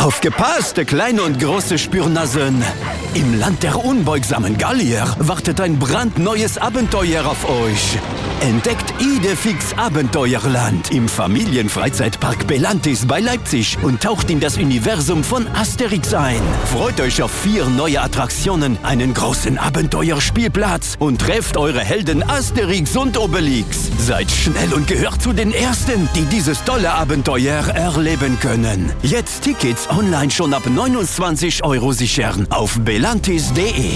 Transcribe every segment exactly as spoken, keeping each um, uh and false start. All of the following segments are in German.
Aufgepasst, kleine und große Spürnasen! Im Land der unbeugsamen Gallier wartet ein brandneues Abenteuer auf euch. Entdeckt Idefix Abenteuerland im Familienfreizeitpark Belantis bei Leipzig und taucht in das Universum von Asterix ein. Freut euch auf vier neue Attraktionen, einen großen Abenteuerspielplatz und trefft eure Helden Asterix und Obelix. Seid schnell und gehört zu den Ersten, die dieses tolle Abenteuer erleben können. Jetzt Tickets online schon ab neunundzwanzig Euro sichern auf belantis punkt de.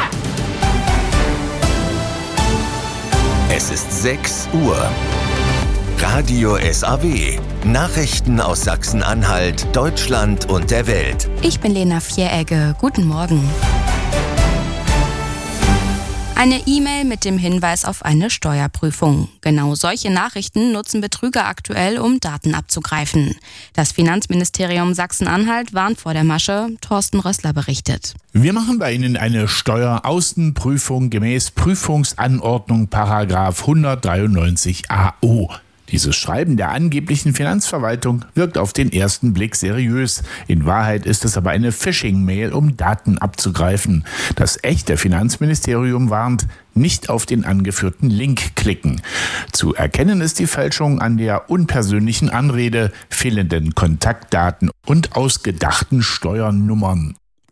Es ist sechs Uhr. Radio S A W. Nachrichten aus Sachsen-Anhalt, Deutschland und der Welt. Ich bin Lena Vieregge. Guten Morgen. Eine E-Mail mit dem Hinweis auf eine Steuerprüfung. Genau solche Nachrichten nutzen Betrüger aktuell, um Daten abzugreifen. Das Finanzministerium Sachsen-Anhalt warnt vor der Masche. Thorsten Rössler berichtet. Wir machen bei Ihnen eine Steueraußenprüfung gemäß Prüfungsanordnung Paragraph hundertdreiundneunzig a o. Dieses Schreiben der angeblichen Finanzverwaltung wirkt auf den ersten Blick seriös. In Wahrheit ist es aber eine Phishing-Mail, um Daten abzugreifen. Das echte Finanzministerium warnt, nicht auf den angeführten Link klicken. Zu erkennen ist die Fälschung an der unpersönlichen Anrede, fehlenden Kontaktdaten und ausgedachten Steuernummern.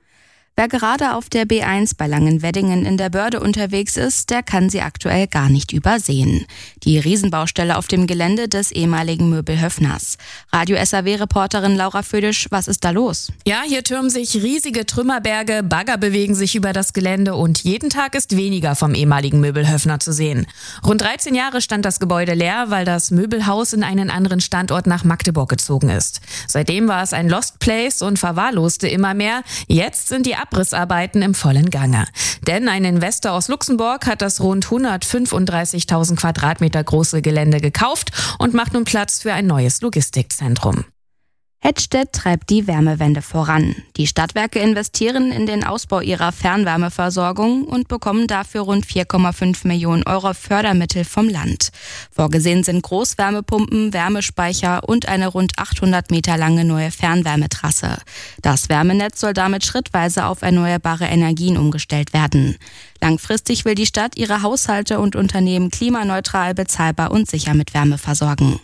Wer gerade auf der B eins bei Langenweddingen in der Börde unterwegs ist, der kann sie aktuell gar nicht übersehen. Die Riesenbaustelle auf dem Gelände des ehemaligen Möbelhöfners. Radio S A W-Reporterin Laura Födisch, was ist da los? Ja, hier türmen sich riesige Trümmerberge, Bagger bewegen sich über das Gelände und jeden Tag ist weniger vom ehemaligen Möbelhöfner zu sehen. Rund dreizehn Jahre stand das Gebäude leer, weil das Möbelhaus in einen anderen Standort nach Magdeburg gezogen ist. Seitdem war es ein Lost Place und verwahrloste immer mehr. Jetzt sind die Abrissarbeiten im vollen Gange. Denn ein Investor aus Luxemburg hat das rund hundertfünfunddreißigtausend Quadratmeter große Gelände gekauft und macht nun Platz für ein neues Logistikzentrum. Hettstedt treibt die Wärmewende voran. Die Stadtwerke investieren in den Ausbau ihrer Fernwärmeversorgung und bekommen dafür rund vier Komma fünf Millionen Euro Fördermittel vom Land. Vorgesehen sind Großwärmepumpen, Wärmespeicher und eine rund achthundert Meter lange neue Fernwärmetrasse. Das Wärmenetz soll damit schrittweise auf erneuerbare Energien umgestellt werden. Langfristig will die Stadt ihre Haushalte und Unternehmen klimaneutral, bezahlbar und sicher mit Wärme versorgen.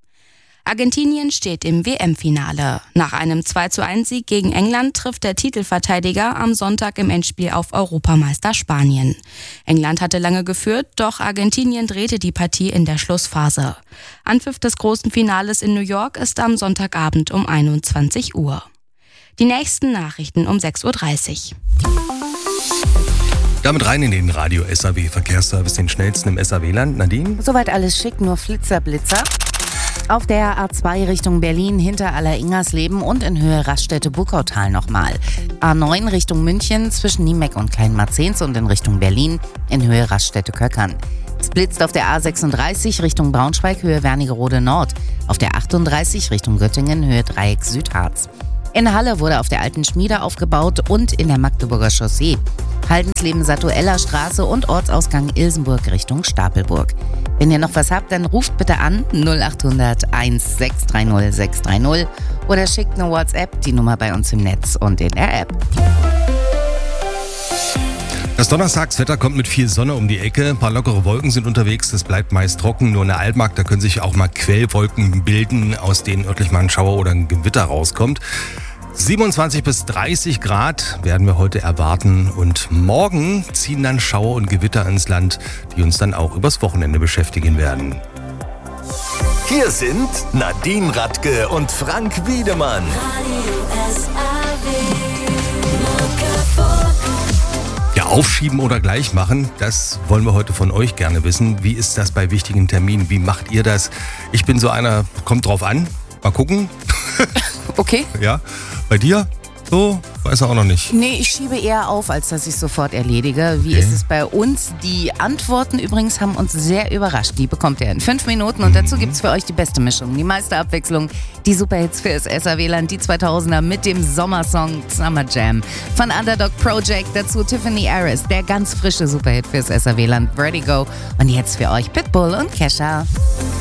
Argentinien steht im W M-Finale. Nach einem zwei zu eins Sieg gegen England trifft der Titelverteidiger am Sonntag im Endspiel auf Europameister Spanien. England hatte lange geführt, doch Argentinien drehte die Partie in der Schlussphase. Anpfiff des großen Finales in New York ist am Sonntagabend um einundzwanzig Uhr. Die nächsten Nachrichten um sechs Uhr dreißig. Damit rein in den Radio S A W-Verkehrsservice, den schnellsten im S A W-Land. Nadine? Soweit alles schick, nur Flitzer, Blitzer. Auf der A zwei Richtung Berlin hinter Aller-Ingersleben und in Höhe Raststätte-Buckautal nochmal. A neun Richtung München zwischen Niemeck und Kleinmarzens und in Richtung Berlin in Höhe Raststätte-Köckern. Es blitzt auf der A sechsunddreißig Richtung Braunschweig Höhe Wernigerode Nord. Auf der achtunddreißig Richtung Göttingen Höhe Dreieck Südharz. In Halle wurde auf der Alten Schmiede aufgebaut und in der Magdeburger Chaussee. Haldensleben-Satueller Straße und Ortsausgang Ilsenburg Richtung Stapelburg. Wenn ihr noch was habt, dann ruft bitte an null acht hundert eins sechs drei null sechs drei null oder schickt eine WhatsApp, die Nummer bei uns im Netz und in der App. Das Donnerstagswetter kommt mit viel Sonne um die Ecke. Ein paar lockere Wolken sind unterwegs. Es bleibt meist trocken. Nur in der Altmark, da können sich auch mal Quellwolken bilden, aus denen örtlich mal ein Schauer oder ein Gewitter rauskommt. siebenundzwanzig bis dreißig Grad werden wir heute erwarten. Und morgen ziehen dann Schauer und Gewitter ins Land, die uns dann auch übers Wochenende beschäftigen werden. Hier sind Nadine Radke und Frank Wiedemann. Ja, aufschieben oder gleich machen, das wollen wir heute von euch gerne wissen. Wie ist das bei wichtigen Terminen? Wie macht ihr das? Ich bin so einer, kommt drauf an. Mal gucken. Okay. Ja, bei dir? So, weiß er auch noch nicht. Nee, ich schiebe eher auf, als dass ich sofort erledige. Wie Okay. ist es bei uns? Die Antworten übrigens haben uns sehr überrascht. Die bekommt ihr in fünf Minuten und dazu gibt's für euch die beste Mischung, die meiste Abwechslung, die Superhits für das S A W-Land, die zweitausender mit dem Sommersong Summer Jam. Von Underdog Project, dazu Tiffany Harris, der ganz frische Superhit fürs S A W-Land, Vertigo. Und jetzt für euch Pitbull und Kesha.